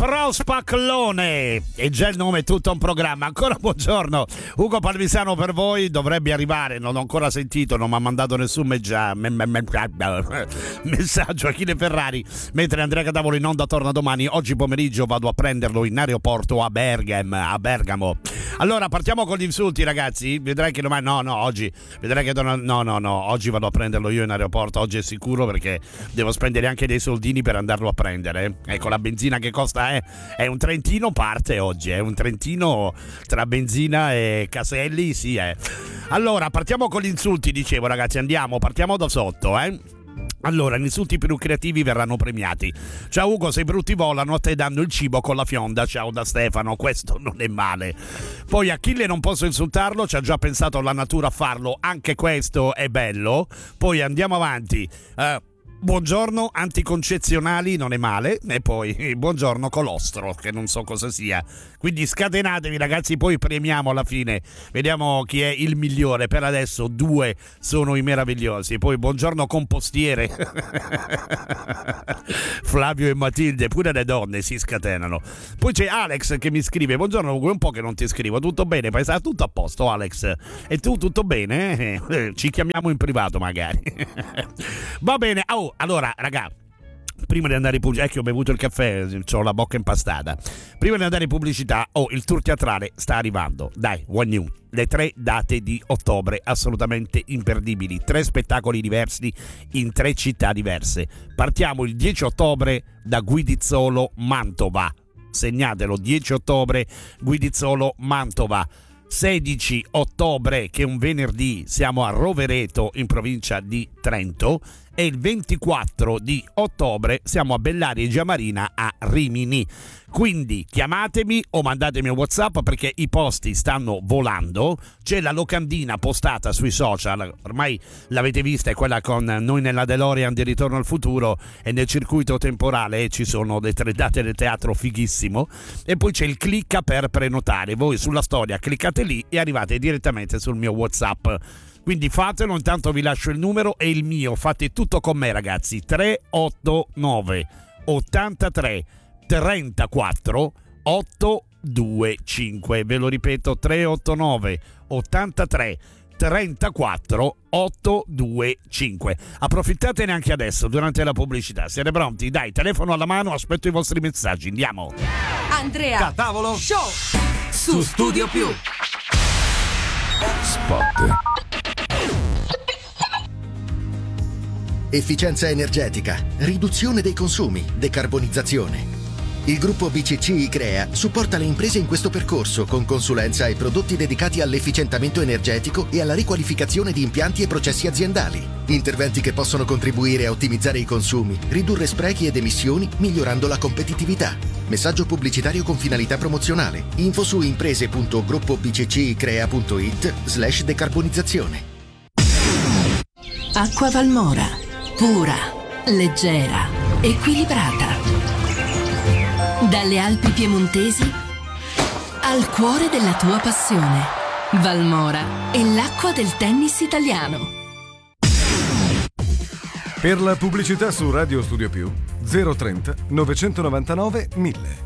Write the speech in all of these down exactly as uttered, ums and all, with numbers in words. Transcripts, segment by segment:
Prospaclone, e già il nome è tutto un programma. Ancora buongiorno, Ugo Palmisano per voi. Dovrebbe arrivare, non l'ho ancora sentito, non mi ha mandato nessun meggia, me, me, me, messaggio. Achille Ferrari, mentre Andrea Cadavolo in onda torna domani. Oggi pomeriggio vado a prenderlo in aeroporto a Bergamo, a Bergamo. Allora partiamo con gli insulti, ragazzi. Vedrai che domani, no no oggi vedrai che no no no no oggi vado a prenderlo io in aeroporto. Oggi è sicuro, perché devo spendere anche dei soldini per andarlo a prendere. Ecco, la benzina che costa è, è un trentino, parte oggi, è un trentino tra benzina e caselli, sì è. Allora partiamo con gli insulti, dicevo, ragazzi, andiamo, partiamo da sotto, eh. Allora, gli insulti più creativi verranno premiati. Ciao Ugo, se i brutti volano, a te danno il cibo con la fionda. Ciao da Stefano, questo non è male. Poi Achille non posso insultarlo, ci ha già pensato la natura a farlo, anche questo è bello. Poi andiamo avanti. Uh, Buongiorno anticoncezionali, non è male. E poi buongiorno colostro, che non so cosa sia. Quindi scatenatevi, ragazzi, poi premiamo alla fine. Vediamo chi è il migliore. Per adesso due sono i meravigliosi. Poi buongiorno compostiere. Flavio e Matilde, pure le donne si scatenano. Poi c'è Alex che mi scrive: buongiorno Ugo, è un po' che non ti scrivo. Tutto bene? Pensa, tutto a posto, Alex? E tu tutto bene? Eh, ci chiamiamo in privato magari. Va bene. Oh, allora, raga, prima di andare in pubblicità, ecco, ho bevuto il caffè, ho la bocca impastata. Prima di andare in pubblicità, oh, il tour teatrale sta arrivando. Dai, One New, le tre date di ottobre assolutamente imperdibili, tre spettacoli diversi in tre città diverse. Partiamo il dieci ottobre da Guidizzolo, Mantova. Segnatelo, dieci ottobre, Guidizzolo, Mantova. sedici ottobre, che è un venerdì, siamo a Rovereto in provincia di Trento, e il ventiquattro di ottobre siamo a Bellaria Giamarina a Rimini. Quindi chiamatemi o mandatemi un WhatsApp, perché i posti stanno volando. C'è la locandina postata sui social, ormai l'avete vista, è quella con noi nella DeLorean di Ritorno al Futuro, e nel circuito temporale ci sono le tre date del teatro, fighissimo. E poi c'è il clicca per prenotare. Voi sulla storia cliccate lì e arrivate direttamente sul mio WhatsApp. Quindi fatelo, intanto vi lascio il numero e il mio, fate tutto con me, ragazzi. Tre otto nove ottantatré trentaquattro ottocentoventicinque. Ve lo ripeto, tre otto nove ottantatré trentaquattro ottocentoventicinque. Approfittatene anche adesso durante la pubblicità. Siete pronti? Dai, telefono alla mano, aspetto i vostri messaggi. Andiamo. Andrea Catavolo Show su Studio Più. Spot. Efficienza energetica, riduzione dei consumi, decarbonizzazione. Il gruppo B C C ICREA supporta le imprese in questo percorso con consulenza e prodotti dedicati all'efficientamento energetico e alla riqualificazione di impianti e processi aziendali. Interventi che possono contribuire a ottimizzare i consumi, ridurre sprechi ed emissioni, migliorando la competitività. Messaggio pubblicitario con finalità promozionale. Info su imprese.gruppobccicrea.it slash decarbonizzazione. Acqua Valmora. Pura, leggera, equilibrata. Dalle Alpi piemontesi al cuore della tua passione. Valmora è l'acqua del tennis italiano. Per la pubblicità su Radio Studio Più, zero trenta novecentonovantanove mille.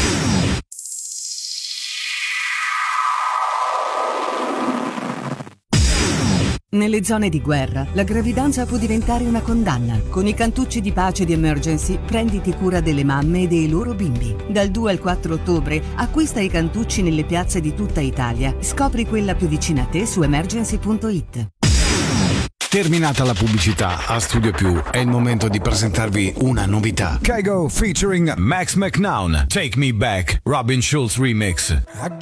Nelle zone di guerra, la gravidanza può diventare una condanna. Con i cantucci di pace di Emergency, prenditi cura delle mamme e dei loro bimbi. Dal due al quattro ottobre, acquista i cantucci nelle piazze di tutta Italia. Scopri quella più vicina a te su emergency punto it. Terminata la pubblicità, a Studio Più è il momento di presentarvi una novità. Kygo featuring Max McNown, Take Me Back, Robin Schulz remix.